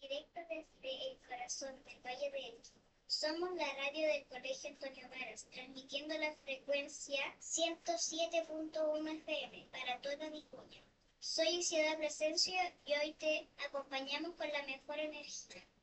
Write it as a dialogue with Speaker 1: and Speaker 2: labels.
Speaker 1: directo desde el corazón del Valle de Elqui. Somos la radio del Colegio Antonio Varas, transmitiendo la frecuencia 107.1 FM para toda Vicuña. Soy Isidora Presencio y hoy te acompañamos con la mejor energía.